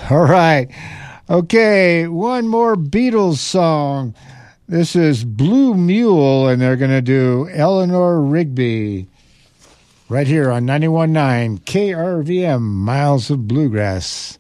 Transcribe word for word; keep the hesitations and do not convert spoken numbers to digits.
All right. Okay, one more Beatles song. This is Blue Mule, and they're going to do Eleanor Rigby. Right here on ninety-one point nine K R V M, Miles of Bluegrass.